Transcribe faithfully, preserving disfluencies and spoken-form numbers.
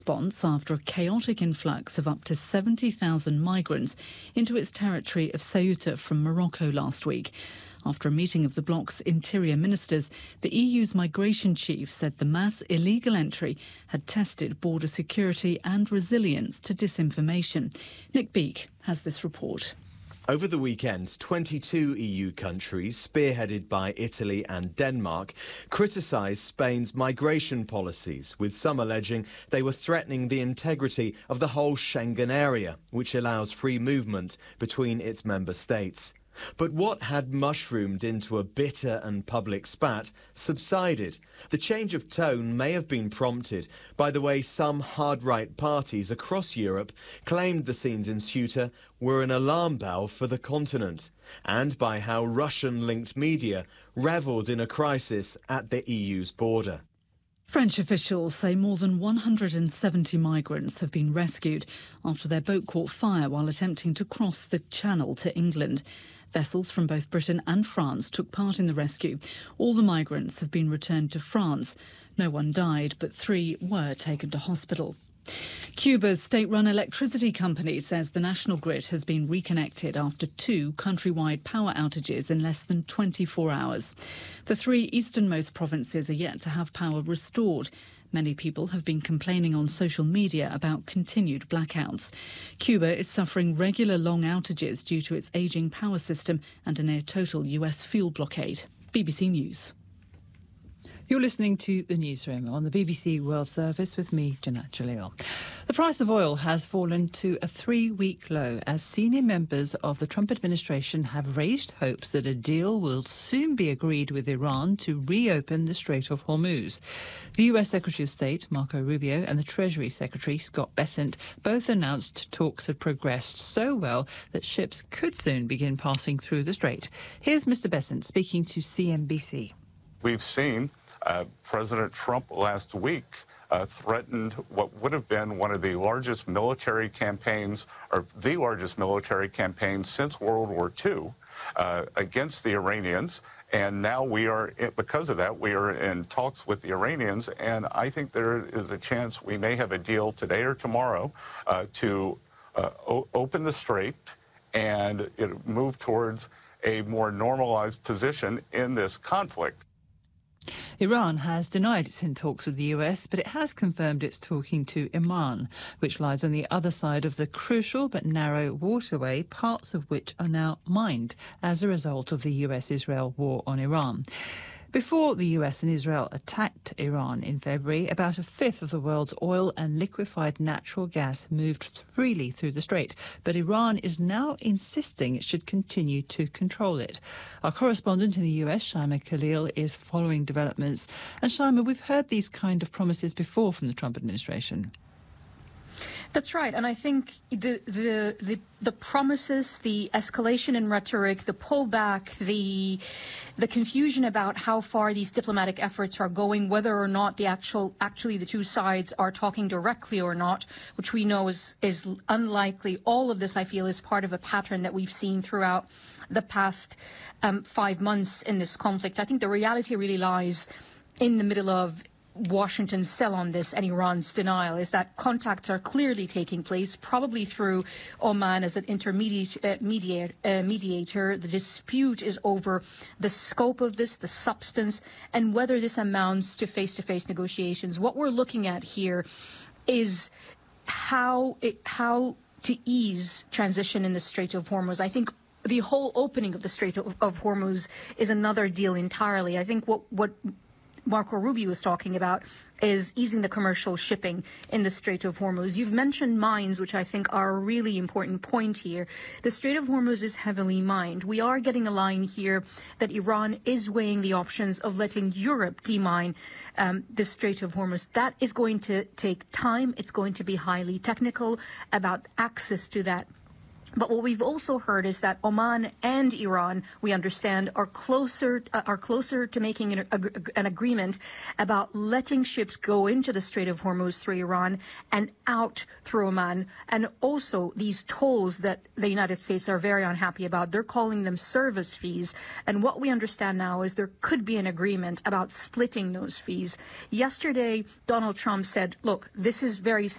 Response after a chaotic influx of up to seventy thousand migrants into its territory of Ceuta from Morocco last week. After a meeting of the bloc's interior ministers, the E U's migration chief said the mass illegal entry had tested border security and resilience to disinformation. Nick Beake has this report. Over the weekend, twenty-two E U countries, spearheaded by Italy and Denmark, criticised Spain's migration policies, with some alleging they were threatening the integrity of the whole Schengen area, which allows free movement between its member states. But what had mushroomed into a bitter and public spat subsided. The change of tone may have been prompted by the way some hard-right parties across Europe claimed the scenes in Ceuta were an alarm bell for the continent, and by how Russian-linked media revelled in a crisis at the E U's border. French officials say more than one hundred seventy migrants have been rescued after their boat caught fire while attempting to cross the Channel to England. Vessels from both Britain and France took part in the rescue. All the migrants have been returned to France. No one died, but three were taken to hospital. Cuba's state-run electricity company says the national grid has been reconnected after two countrywide power outages in less than twenty-four hours. The three easternmost provinces are yet to have power restored. Many people have been complaining on social media about continued blackouts. Cuba is suffering regular long outages due to its ageing power system and a near-total U S fuel blockade. B B C News. You're listening to The Newsroom on the B B C World Service with me, Jeanette Jalil. The price of oil has fallen to a three-week low as senior members of the Trump administration have raised hopes that a deal will soon be agreed with Iran to reopen the Strait of Hormuz. The U S Secretary of State, Marco Rubio, and the Treasury Secretary, Scott Bessent, both announced talks had progressed so well that ships could soon begin passing through the strait. Here's Mister Bessent speaking to C N B C. We've seen Uh, President Trump last week uh, threatened what would have been one of the largest military campaigns, or the largest military campaign since World War Two, uh, against the Iranians. And now we are, because of that, we are in talks with the Iranians. And I think there is a chance we may have a deal today or tomorrow uh, to uh, o- open the strait and you know, move towards a more normalized position in this conflict. Iran has denied it's in talks with the U S, but it has confirmed it's talking to Oman, which lies on the other side of the crucial but narrow waterway, parts of which are now mined as a result of the U S-Israel war on Iran. Before the U S and Israel attacked Iran in February, about a fifth of the world's oil and liquefied natural gas moved freely through the strait. But Iran is now insisting it should continue to control it. Our correspondent in the U S, Shaima Khalil, is following developments. And Shaima, we've heard these kind of promises before from the Trump administration. That's right, and I think the, the the the promises, the escalation in rhetoric, the pullback, the the confusion about how far these diplomatic efforts are going, whether or not the actual actually the two sides are talking directly or not, which we know is is unlikely. All of this, I feel, is part of a pattern that we've seen throughout the past um, five months in this conflict. I think the reality really lies in the middle of Washington's sell on this and Iran's denial, is that contacts are clearly taking place, probably through Oman as an intermediate uh, mediator, uh, mediator. The dispute is over the scope of this, the substance, and whether this amounts to face-to-face negotiations. What we're looking at here is how it, how to ease transition in the Strait of Hormuz. I think the whole opening of the Strait of, of Hormuz is another deal entirely. I think what what Marco Rubio was talking about is easing the commercial shipping in the Strait of Hormuz. You've mentioned mines, which I think are a really important point here. The Strait of Hormuz is heavily mined. We are getting a line here that Iran is weighing the options of letting Europe demine um, the Strait of Hormuz. That is going to take time. It's going to be highly technical about access to that But what we've also heard is that Oman and Iran, we understand, are closer uh, are closer to making an, a, an agreement about letting ships go into the Strait of Hormuz through Iran and out through Oman. And also these tolls that the United States are very unhappy about, they're calling them service fees. And what we understand now is there could be an agreement about splitting those fees. Yesterday, Donald Trump said, look, this is very